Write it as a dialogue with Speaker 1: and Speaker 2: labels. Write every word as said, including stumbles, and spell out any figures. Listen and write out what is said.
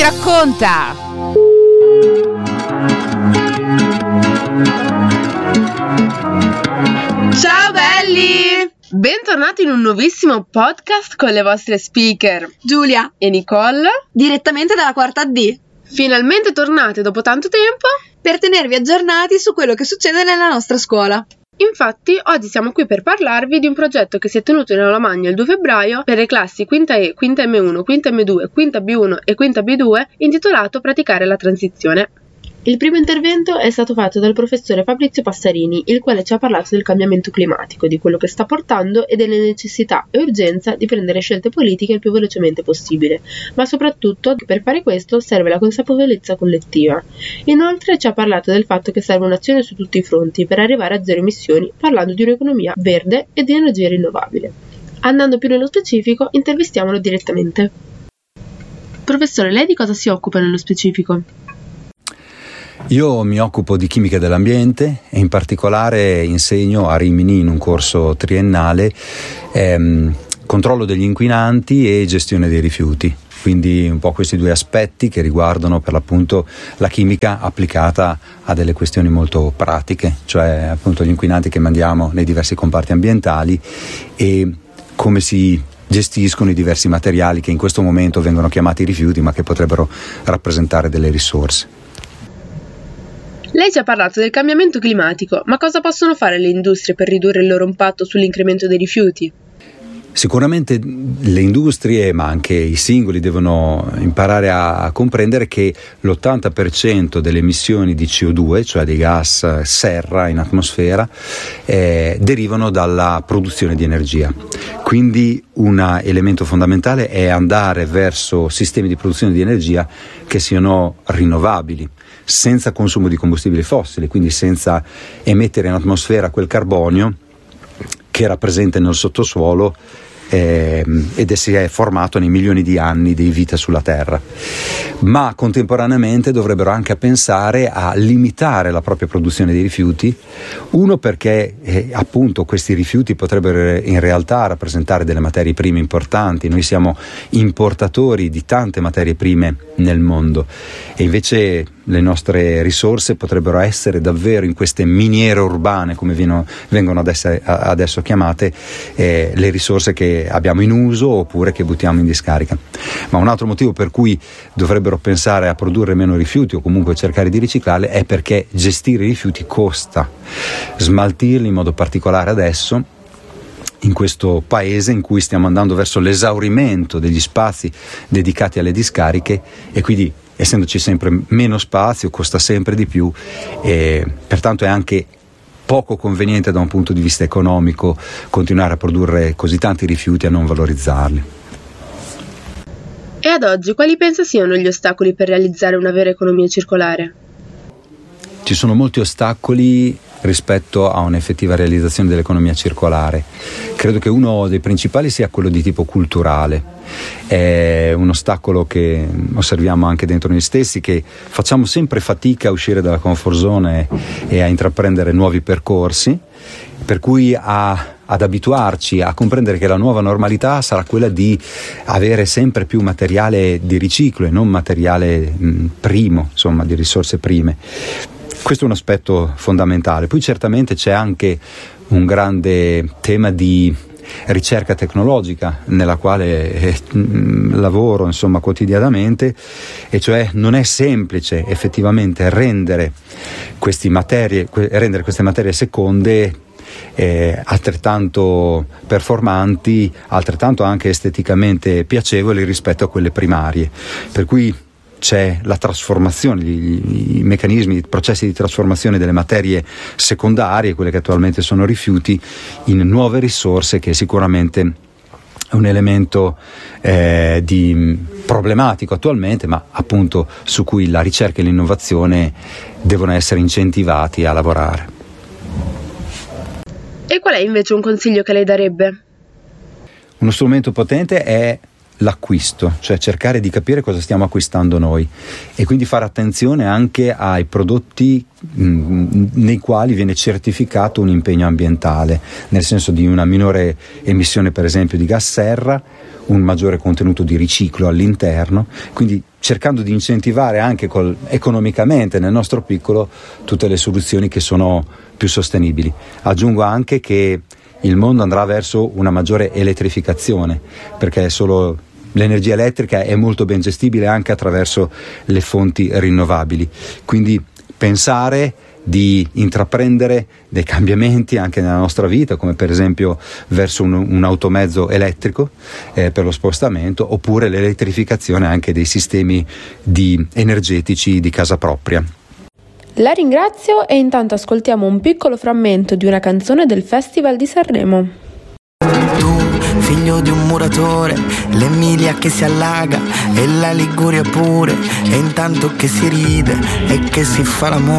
Speaker 1: Racconta!
Speaker 2: Ciao belli! Bentornati in un nuovissimo podcast con le vostre speaker
Speaker 3: Giulia
Speaker 2: e Nicole,
Speaker 3: direttamente dalla quarta D.
Speaker 2: Finalmente tornate dopo tanto tempo
Speaker 3: per tenervi aggiornati su quello che succede nella nostra scuola.
Speaker 2: Infatti, oggi siamo qui per parlarvi di un progetto che si è tenuto in aula magna il due febbraio per le classi quinta E, quinta M uno, quinta M due, quinta B uno e quinta B due, intitolato Praticare la transizione. Il primo intervento è stato fatto dal professore Fabrizio Passarini, il quale ci ha parlato del cambiamento climatico, di quello che sta portando e delle necessità e urgenza di prendere scelte politiche il più velocemente possibile, ma soprattutto che per fare questo serve la consapevolezza collettiva. Inoltre ci ha parlato del fatto che serve un'azione su tutti i fronti per arrivare a zero emissioni, parlando di un'economia verde e di energia rinnovabile. Andando più nello specifico, intervistiamolo direttamente. Professore, lei di cosa si occupa nello specifico?
Speaker 4: Io mi occupo di chimica dell'ambiente e in particolare insegno a Rimini in un corso triennale ehm, controllo degli inquinanti e gestione dei rifiuti. Quindi un po' questi due aspetti che riguardano per l'appunto la chimica applicata a delle questioni molto pratiche, cioè appunto gli inquinanti che mandiamo nei diversi comparti ambientali e come si gestiscono i diversi materiali che in questo momento vengono chiamati rifiuti ma che potrebbero rappresentare delle risorse.
Speaker 2: Lei ci ha parlato del cambiamento climatico, ma cosa possono fare le industrie per ridurre il loro impatto sull'incremento dei rifiuti?
Speaker 4: Sicuramente le industrie, ma anche i singoli, devono imparare a comprendere che l'ottanta per cento delle emissioni di C O due, cioè dei gas serra in atmosfera, eh, derivano dalla produzione di energia. Quindi un elemento fondamentale è andare verso sistemi di produzione di energia che siano rinnovabili, senza consumo di combustibili fossili, quindi senza emettere in atmosfera quel carbonio che era presente nel sottosuolo eh, ed si è formato nei milioni di anni di vita sulla Terra. Ma contemporaneamente dovrebbero anche pensare a limitare la propria produzione di rifiuti, uno perché eh, appunto questi rifiuti potrebbero in realtà rappresentare delle materie prime importanti. Noi siamo importatori di tante materie prime nel mondo e invece le nostre risorse potrebbero essere davvero in queste miniere urbane, come vieno, vengono adesso, adesso chiamate, eh, le risorse che abbiamo in uso oppure che buttiamo in discarica. Ma un altro motivo per cui dovrebbero pensare a produrre meno rifiuti o comunque cercare di riciclarli è perché gestire i rifiuti costa. Smaltirli in modo particolare adesso, in questo paese in cui stiamo andando verso l'esaurimento degli spazi dedicati alle discariche e quindi essendoci sempre meno spazio costa sempre di più e pertanto è anche poco conveniente da un punto di vista economico continuare a produrre così tanti rifiuti e a non valorizzarli.
Speaker 2: E ad oggi quali pensa siano gli ostacoli per realizzare una vera economia circolare?
Speaker 4: Ci sono molti ostacoli rispetto a un'effettiva realizzazione dell'economia circolare. Credo che uno dei principali sia quello di tipo culturale. È un ostacolo che osserviamo anche dentro noi stessi, che facciamo sempre fatica a uscire dalla comfort zone e a intraprendere nuovi percorsi, per cui a, ad abituarci a comprendere che la nuova normalità sarà quella di avere sempre più materiale di riciclo e non materiale mh, primo, insomma di risorse prime. Questo è un aspetto fondamentale. Poi certamente c'è anche un grande tema di ricerca tecnologica nella quale eh, lavoro insomma quotidianamente, e cioè non è semplice effettivamente rendere queste materie, rendere queste materie seconde eh, altrettanto performanti, altrettanto anche esteticamente piacevoli rispetto a quelle primarie. Per cui c'è la trasformazione, gli, i meccanismi, i processi di trasformazione delle materie secondarie, quelle che attualmente sono rifiuti, in nuove risorse, che sicuramente è un elemento eh, di problematico attualmente, ma appunto su cui la ricerca e l'innovazione devono essere incentivati a lavorare.
Speaker 2: E qual è invece un consiglio che lei darebbe?
Speaker 4: Uno strumento potente è l'acquisto, cioè cercare di capire cosa stiamo acquistando noi e quindi fare attenzione anche ai prodotti mh, nei quali viene certificato un impegno ambientale, nel senso di una minore emissione per esempio di gas serra, un maggiore contenuto di riciclo all'interno, quindi cercando di incentivare anche col, economicamente nel nostro piccolo tutte le soluzioni che sono più sostenibili. Aggiungo anche che il mondo andrà verso una maggiore elettrificazione, perché solo l'energia elettrica è molto ben gestibile anche attraverso le fonti rinnovabili, quindi pensare di intraprendere dei cambiamenti anche nella nostra vita, come per esempio verso un, un automezzo elettrico eh, per lo spostamento, oppure l'elettrificazione anche dei sistemi di energetici di casa propria.
Speaker 2: La ringrazio e intanto ascoltiamo un piccolo frammento di una canzone del Festival di Sanremo.
Speaker 1: Tu, figlio di un muratore, l'Emilia che si allaga e la Liguria pure, e intanto che si ride e che si fa l'amore.